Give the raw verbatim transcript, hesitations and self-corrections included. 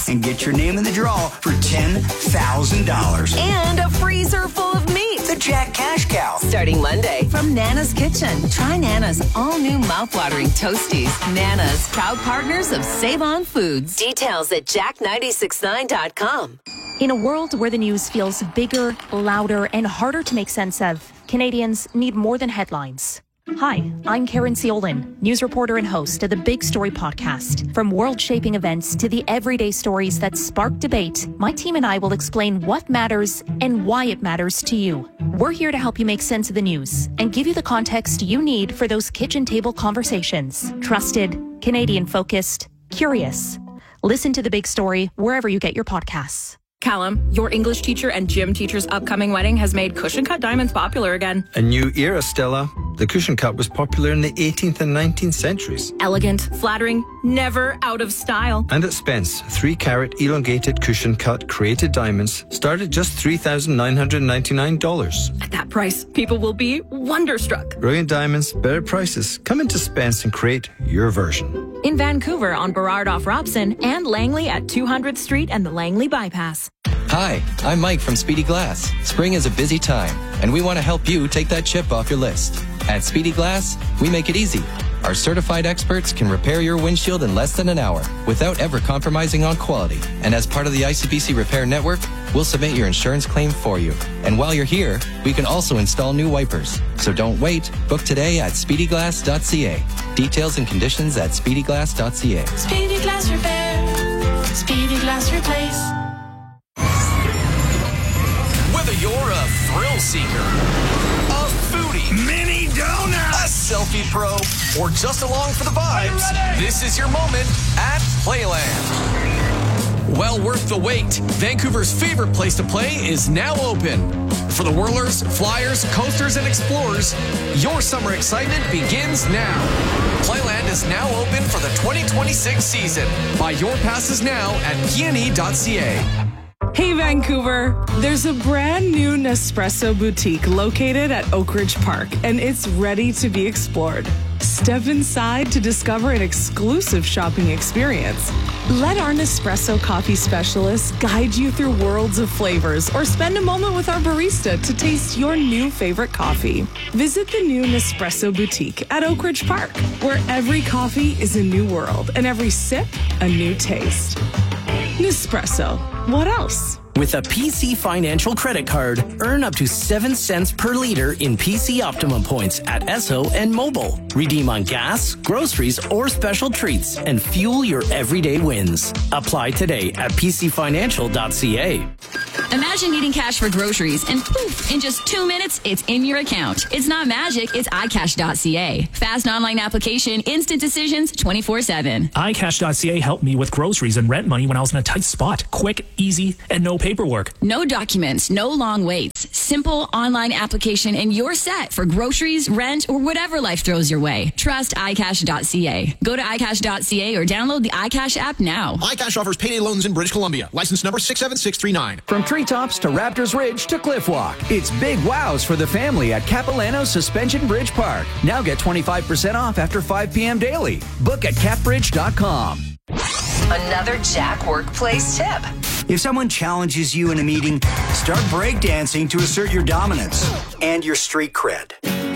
and get your name in the draw for ten thousand dollars. And a freezer full of meat. The Jack Cash Cow. Starting Monday from Nana's Kitchen. Try Nana's all-new mouthwatering Toasties. Nana's, proud partners of Save On Foods. Details at jack nine six nine dot com. In a world where the news feels bigger, louder, and harder to make sense of, Canadians need more than headlines. Hi, I'm Karen Ciolin, news reporter and host of the Big Story podcast. From world-shaping events to the everyday stories that spark debate, my team and I will explain what matters and why it matters to you. We're here to help you make sense of the news and give you the context you need for those kitchen table conversations. Trusted, Canadian-focused, curious. Listen to The Big Story wherever you get your podcasts. Callum, your English teacher and gym teacher's upcoming wedding has made cushion-cut diamonds popular again. A new era, Stella. The cushion cut was popular in the eighteenth and nineteenth centuries. Elegant, flattering, never out of style. And at Spence, three-carat elongated cushion cut created diamonds start at just three thousand nine hundred ninety-nine dollars. At that price, people will be wonderstruck. Brilliant diamonds, better prices. Come into Spence and create your version. In Vancouver on Burrard off Robson and Langley at two hundredth Street and the Langley Bypass. Hi, I'm Mike from Speedy Glass. Spring is a busy time, and we want to help you take that chip off your list. At Speedy Glass, we make it easy. Our certified experts can repair your windshield in less than an hour without ever compromising on quality. And as part of the I C B C Repair Network, we'll submit your insurance claim for you. And while you're here, we can also install new wipers. So don't wait. Book today at speedy glass dot c a. Details and conditions at speedy glass dot c a. Speedy Glass Repair. Speedy Glass Replace. Whether you're a thrill seeker, a foodie, Mini donut, a selfie pro, or just along for the vibes, this is your moment at Playland. Well worth the wait. Vancouver's favorite place to play is now open. For the whirlers, flyers, coasters, and explorers, your summer excitement begins now. Playland is now open for the twenty twenty-six season. Buy your passes now at guiani dot c a. Hey Vancouver, there's a brand new Nespresso boutique located at Oak Ridge Park, and it's ready to be explored. Step inside to discover an exclusive shopping experience. Let our Nespresso coffee specialists guide you through worlds of flavors, or spend a moment with our barista to taste your new favorite coffee. Visit the new Nespresso boutique at Oak Ridge Park, where every coffee is a new world and every sip a new taste. Nespresso. What else? With a P C Financial credit card, earn up to seven cents per liter in P C Optimum points at Esso and Mobile. Redeem on gas, groceries, or special treats and fuel your everyday wins. Apply today at p c financial dot c a. Imagine needing cash for groceries and poof, in just two minutes, it's in your account. It's not magic, it's i cash dot c a. Fast online application, instant decisions, twenty-four seven. i cash dot c a helped me with groceries and rent money when I was in a tight spot. Quick, easy, and no paperwork. No documents, no long waits. Simple online application and you're set for groceries, rent, or whatever life throws your way. Trust i cash dot c a. Go to i cash dot c a or download the iCash app now. iCash offers payday loans in British Columbia. License number six seven six three nine. From treetops to Raptors Ridge to Cliffwalk, it's big wows for the family at Capilano Suspension Bridge Park. Now get twenty-five percent off after five p.m. daily. Book at cap bridge dot com. Another Jack Workplace tip. If someone challenges you in a meeting, start breakdancing to assert your dominance and your street cred.